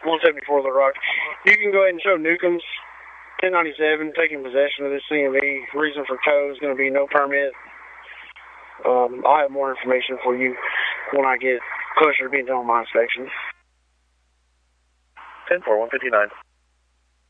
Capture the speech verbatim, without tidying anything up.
one seventy-four Little Rock. You can go ahead and show Newcombs ten ninety-seven, taking possession of this C M V. Reason for tow is going to be no permit. Um, I'll have more information for you when I get closer to being done with my inspection. ten four, one fifty-nine.